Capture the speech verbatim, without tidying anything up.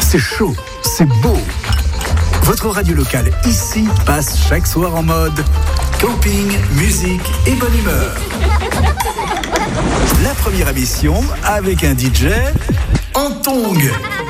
c'est chaud, c'est beau. Votre radio locale ici passe chaque soir en mode camping, musique et bonne humeur. La première émission avec un D J en tongs.